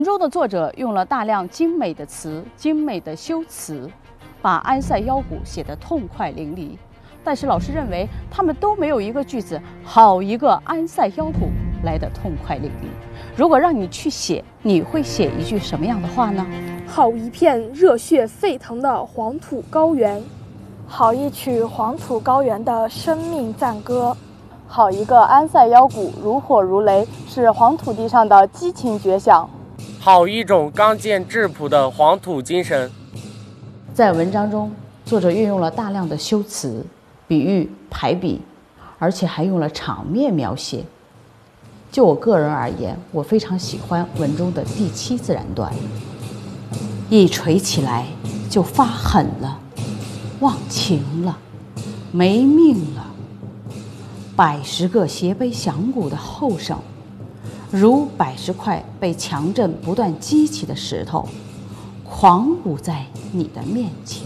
文中的作者用了大量精美的词、精美的修辞，把安塞腰鼓写得痛快淋漓。但是老师认为，他们都没有一个句子好一个安塞腰鼓来得痛快淋漓。如果让你去写，你会写一句什么样的话呢？ 好一片热血沸腾的黄土高原， 好一曲黄土高原的生命赞歌， 好一个安塞腰鼓如火如雷，是黄土地上的激情绝响。 好一种刚健质朴的黄土精神。 在文章中，作者运用了大量的修辞、比喻、排比，而且还用了场面描写。就我个人而言，我非常喜欢文中的第7自然段，一锤起来就发狠了，忘情了，没命了。百十个斜背响鼓的后声，如百十块被强震不断激起的石头，狂舞在你的面前。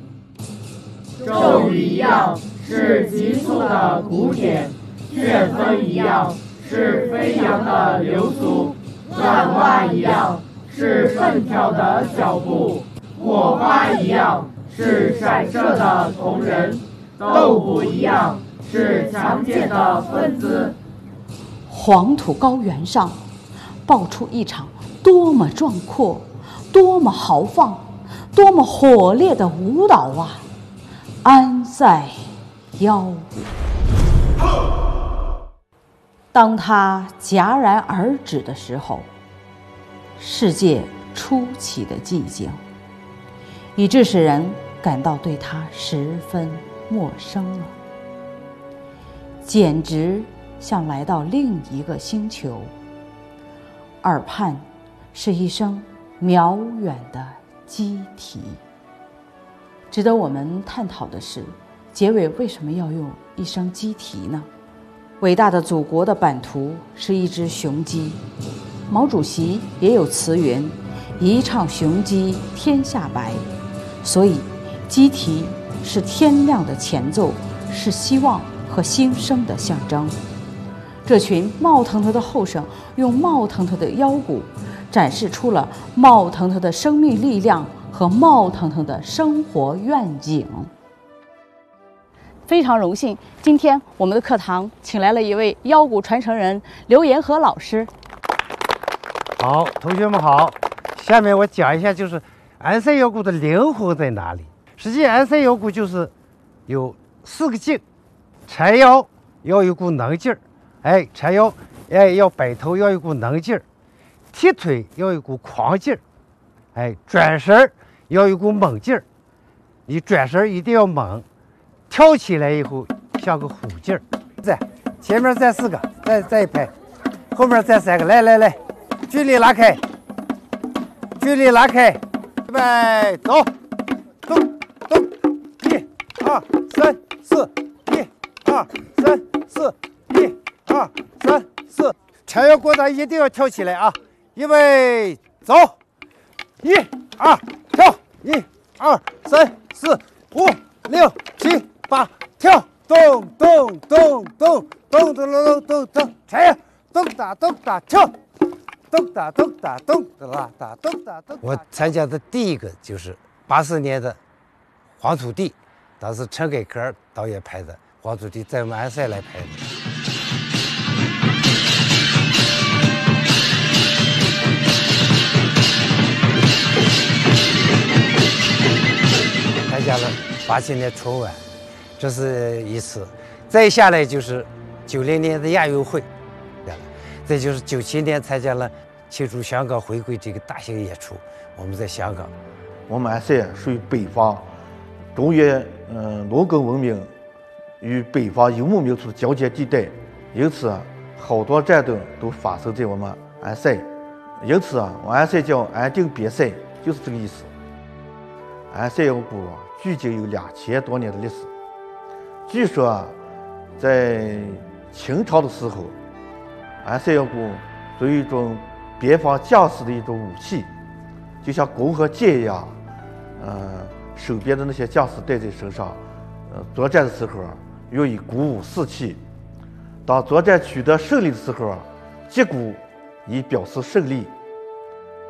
骤雨一样是急速的鼓点，旋风一样是飞扬的流苏，转弯一样是奋跳的脚步，火花一样是闪射的瞳仁，斗鼓一样是强健的分子。 黄土高原上爆出一场多么壮阔、多么豪放、多么火烈的舞蹈啊！安塞腰鼓。当它戛然而止的时候，世界出奇的寂静，以致使人感到对它十分陌生了，简直像来到另一个星球。耳畔是一声渺远的鸡啼。值得我们探讨的是，结尾为什么要用一声鸡啼呢？伟大的祖国的版图是一只雄鸡，毛主席也有词云：一唱雄鸡天下白。所以鸡啼是天亮的前奏，是希望和新生的象征。这群冒腾腾的后生用冒腾腾的腰鼓展示出了冒腾腾的生命力量和冒腾腾的生活愿景。非常荣幸，今天我们的课堂请来了一位腰鼓传承人刘延和老师。 好，同学们好，下面我讲一下就是安塞腰鼓的灵魂在哪里。实际安塞腰鼓就是有4个劲，缠腰要有股能劲儿，缠腰要摆头要有股能劲儿，踢腿要有股狂劲儿，转身要有股猛劲儿，你转身一定要猛，跳起来以后像个虎劲儿。在前面站4个，再一排，后面站3个，来，距离拉开，预备走，动，1、2、3、4，1、2、3、4，1、2、3、4，缠腰过单一定要跳起来啊！预备走，1、2跳，1、2、3、4、5、6、7、8，跳，动，缠腰，动打跳。咚打，我参加的第一个就是80年的黄土地，当时陈凯歌导演拍的黄土地，在我们安塞来拍的。参加了87年春晚，这是一次，再下来就是90年的亚运会，再就是97年参加了庆祝香港回归这个大型演出，我们在香港。 我们安塞属于北方，中原农耕文明与北方游牧民族的交界地带，因此好多战争都发生在我们安塞，因此我安塞叫安定边塞，就是这个意思。安塞腰鼓距今有2000多年的历史，据说在清朝的时候，安塞腰鼓作为一种边防将士的一种武器，就像弓和箭一样，手边的那些将士带在身上，作战的时候用以鼓舞士气。当作战取得胜利的时候，击鼓以表示胜利。